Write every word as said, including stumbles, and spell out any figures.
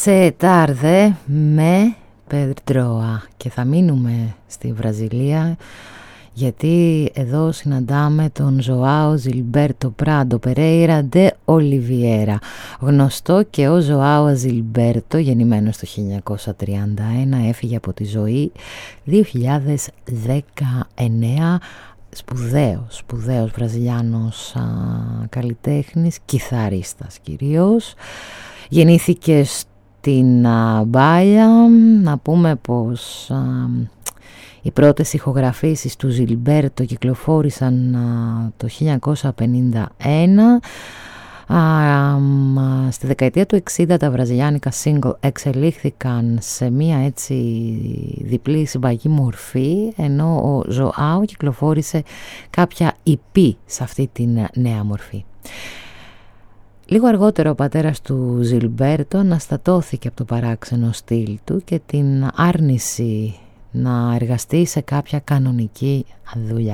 Σε τάρδε με Περντρόα και θα μείνουμε στη Βραζιλία γιατί εδώ συναντάμε τον Ζωάο Ζιλμπέρτο Πράντο Περέιρα ντε Ολιβιέρα, γνωστό και ο Ζωάο Ζιλμπέρτο, γεννημένος το χίλια εννιακόσια τριάντα ένα, έφυγε από τη ζωή δύο χιλιάδες δεκαεννέα. Σπουδαίος, σπουδαίος Βραζιλιάνος α, καλλιτέχνης, κιθαρίστας κυρίως. Γεννήθηκε στην α, Μπάια. Να πούμε πως α, οι πρώτες ηχογραφήσεις του Ζιλμπέρτο κυκλοφόρησαν α, το χίλια εννιακόσια πενήντα ένα. Α, α, στη δεκαετία του εξήντα τα βραζιλιάνικα single εξελίχθηκαν σε μία έτσι διπλή συμπαγή μορφή, ενώ ο Ζωάο κυκλοφόρησε κάποια ι πι σε αυτή την νέα μορφή. Λίγο αργότερα ο πατέρας του Ζιλμπέρτο αναστατώθηκε από το παράξενο στυλ του και την άρνηση να εργαστεί σε κάποια κανονική δουλειά.